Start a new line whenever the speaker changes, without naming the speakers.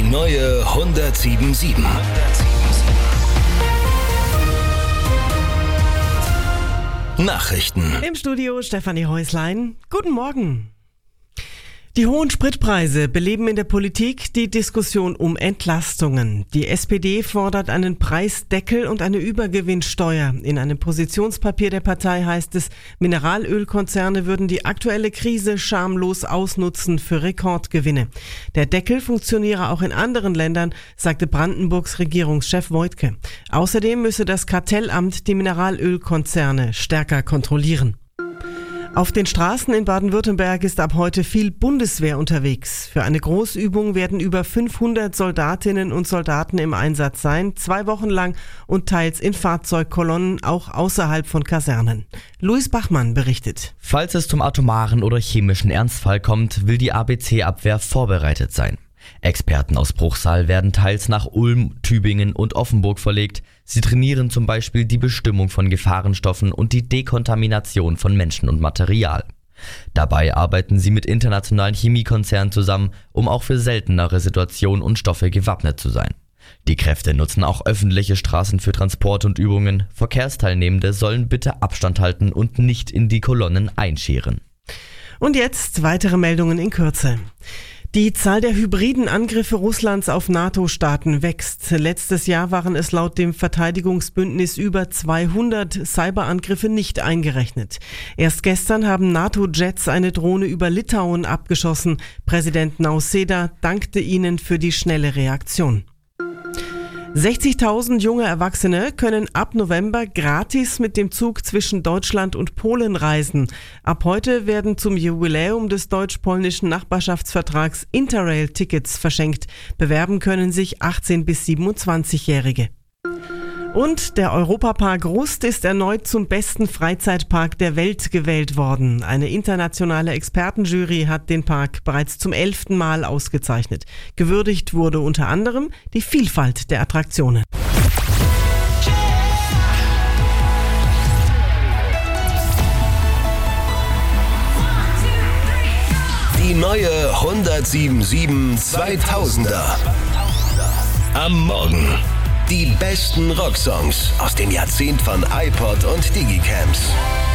neue 107.7. Nachrichten.
Im Studio Stefanie Häuslein. Guten Morgen. Die hohen Spritpreise beleben in der Politik die Diskussion um Entlastungen. Die SPD fordert einen Preisdeckel und eine Übergewinnsteuer. In einem Positionspapier der Partei heißt es, Mineralölkonzerne würden die aktuelle Krise schamlos ausnutzen für Rekordgewinne. Der Deckel funktioniere auch in anderen Ländern, sagte Brandenburgs Regierungschef Woidke. Außerdem müsse das Kartellamt die Mineralölkonzerne stärker kontrollieren. Auf den Straßen in Baden-Württemberg ist ab heute viel Bundeswehr unterwegs. Für eine Großübung werden über 500 Soldatinnen und Soldaten im Einsatz sein, 2 Wochen lang und teils in Fahrzeugkolonnen, auch außerhalb von Kasernen. Luis Bachmann berichtet.
Falls es zum atomaren oder chemischen Ernstfall kommt, will die ABC-Abwehr vorbereitet sein. Experten aus Bruchsal werden teils nach Ulm, Tübingen und Offenburg verlegt. Sie trainieren zum Beispiel die Bestimmung von Gefahrenstoffen und die Dekontamination von Menschen und Material. Dabei arbeiten sie mit internationalen Chemiekonzernen zusammen, um auch für seltenere Situationen und Stoffe gewappnet zu sein. Die Kräfte nutzen auch öffentliche Straßen für Transport und Übungen. Verkehrsteilnehmende sollen bitte Abstand halten und nicht in die Kolonnen einscheren.
Und jetzt weitere Meldungen in Kürze. Die Zahl der hybriden Angriffe Russlands auf NATO-Staaten wächst. Letztes Jahr waren es laut dem Verteidigungsbündnis über 200 Cyberangriffe nicht eingerechnet. Erst gestern haben NATO-Jets eine Drohne über Litauen abgeschossen. Präsident Nausėda dankte ihnen für die schnelle Reaktion. 60.000 junge Erwachsene können ab November gratis mit dem Zug zwischen Deutschland und Polen reisen. Ab heute werden zum Jubiläum des deutsch-polnischen Nachbarschaftsvertrags Interrail-Tickets verschenkt. Bewerben können sich 18- bis 27-Jährige. Und der Europapark Rust ist erneut zum besten Freizeitpark der Welt gewählt worden. Eine internationale Expertenjury hat den Park bereits zum 11. Mal ausgezeichnet. Gewürdigt wurde unter anderem die Vielfalt der Attraktionen.
Die neue 107.7 2000er. Am Morgen. Die besten Rocksongs aus dem Jahrzehnt von iPod und Digicams.